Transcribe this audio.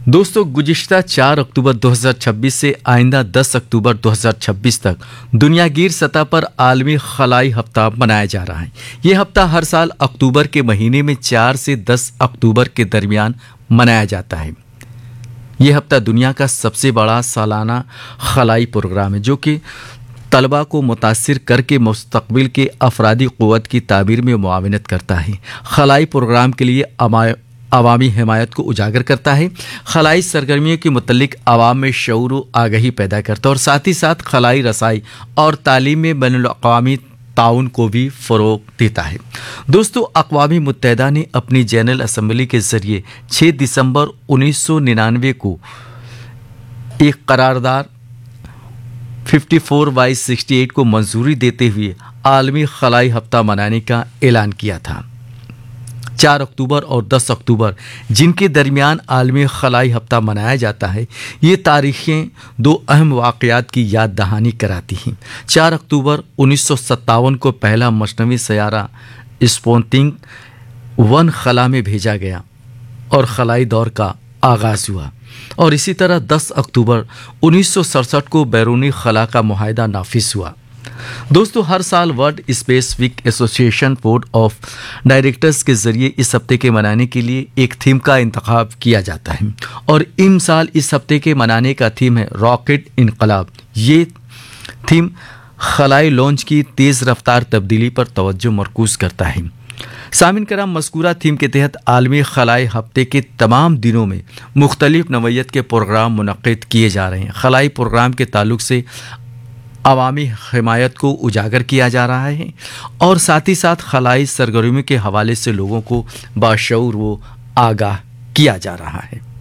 दोस्तों, गुज़िश्ता 4 अक्टूबर 2026 से आइंदा 10 अक्टूबर 2026 तक दुनियागीर सतह पर आलमी खलाई हफ्ता मनाया जा रहा है। ये हफ्ता हर साल अक्टूबर के महीने में 4 से 10 अक्टूबर के दरमियान मनाया जाता है। ये हफ्ता दुनिया का सबसे बड़ा सालाना खलाई प्रोग्राम है, जो कि तलबा को मुतासिर करके मुस्तकबिल के अफरादी क़ुव्वत की ताबीर में मुआवनत करता है। खलाई प्रोग्राम के लिए अवामी हिमायत को उजागर करता है, खलाई सरगर्मियों के मुतल्लिक अवाम में शऊर व आगही पैदा करता है और साथ ही साथ खलाई रसाई और तालीम में बैनुल-अक़वामी ताउन को भी फ़रोग़ देता है। दोस्तों, अक़वाम मुत्तहिदा ने अपनी जनरल असम्बली के ज़रिए 6 दिसंबर 1999 को एक करारदाद 54/68 को मंजूरी देते हुए आलमी खलाई हफ्ता मनाने का ऐलान किया था। 4 अक्टूबर और 10 अक्टूबर जिनके दरमियान आलमी खलाई हफ्ता मनाया जाता है, ये तारीखें दो अहम वाक़यात की याद दहानी कराती हैं। 4 अक्टूबर 1957 को पहला मशनवी सयारा स्पुतनिक 1 खला में भेजा गया और खलाई दौर का आगाज़ हुआ, और इसी तरह 10 अक्टूबर 1967 को बैरूनी खला का मुआहदा नाफिज हुआ। दोस्तों, हर साल world space week association board of directors के ज़रिए इस हफ्ते के मनाने के लिए एक थीम का इंतखाब किया जाता है, और इस साल इस हफ्ते के मनाने का थीम है रॉकेट इनकलाब। ये थीम खलाई लॉन्च की तेज़ रफ्तार तब्दीली पर तवज्जो मरकूज़ करता है। सामिन कराम, मज़कूरा थीम के तहत आलमी खलाई हफ्ते के तमाम दिनों में मुख्तलिफ नवैयत के प्रोग्राम मुनक़्क़िद किए जा रहे हैं। खलाई प्रोग्राम के ताल्लुक से अवामी हिमायत को उजागर किया जा रहा है और साथ ही साथ खलाई सरगर्मियों के हवाले से लोगों को बाशऊर व आगाह किया जा रहा है।